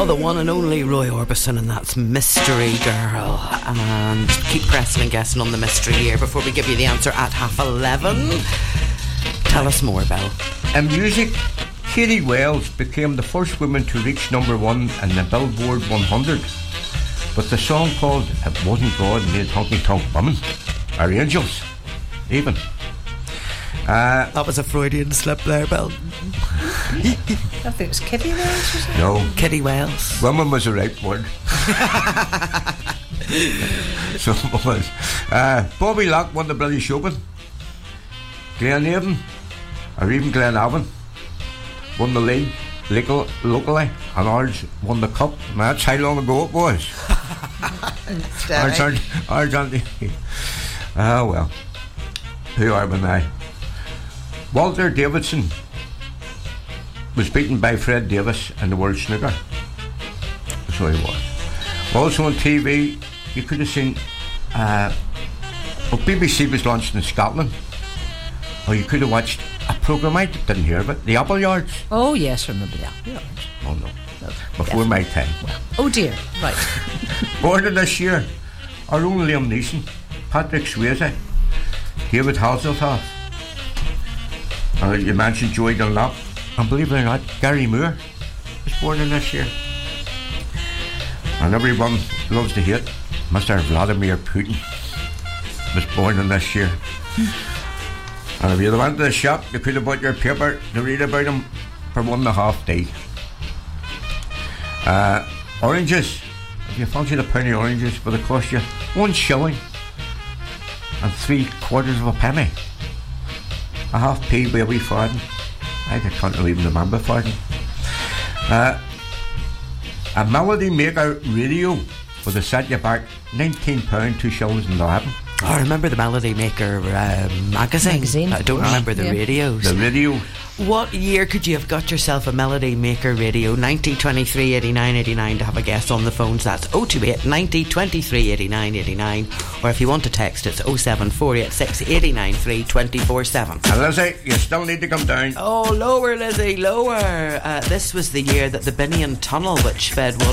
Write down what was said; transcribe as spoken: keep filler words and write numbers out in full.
Oh, the one and only Roy Orbison, and that's Mystery Girl. And keep pressing and guessing on the mystery here before we give you the answer at half eleven. Tell us more, Bill. In music, Katie Wells became the first woman to reach number one in the Billboard one hundred with the song called It Wasn't God Made Honky Tonk Women, or Angels, even. Uh, that was a Freudian slip there, Bill. I think it was Kitty Wells, was it? No. Kitty Wells. Woman was the right word. So it was. Uh, Bobby Locke won the British Open. Glen Avon, or even Glen Avon, won the league local, locally, and ours won the cup. And that's how long ago it was. Ours aren't, ours aren't. Ah, well. Who are we now? Walter Davidson was beaten by Fred Davis in the World Snooker. So he was. Also on T V, you could have seen. Uh, well, B B C was launched in Scotland. Or you could have watched a programme I didn't hear of it, The Appleyards. Oh yes, remember the Appleyards. Oh no, no before definitely. My time. Well, oh dear, right. Born in this year, our own Liam Neeson, Patrick Swayze, David Hasselhoff. Uh, you mentioned Joey Dunlop, and believe it or not, Gary Moore was born in this year. And everyone loves to hate Mister Vladimir Putin was born in this year. And if you went to the shop, you could have bought your paper to read about him for one and a half day. Uh, oranges, if you fancied a pound of oranges, would have cost you one shilling and three quarters of a penny. A half p by a wee farthing. I can't even remember farthing. Uh, a Melody Maker radio would have set you back nineteen pounds, two shillings and eleven. Oh, I remember the Melody Maker uh, magazine. magazine. I don't remember the yeah. radios. The radio. What year could you have got yourself a Melody Maker radio? ninety, twenty-three, eighty-nine, eighty-nine to have a guess on the phones. That's oh two eight, ninety, twenty-three, eighty-nine, eighty-nine. Or if you want to text, it's oh seven four eight six, eight nine three, two four seven. And Lizzie, you still need to come down. Oh, lower, Lizzie, lower. Uh, this was the year that the Binion Tunnel, which fed water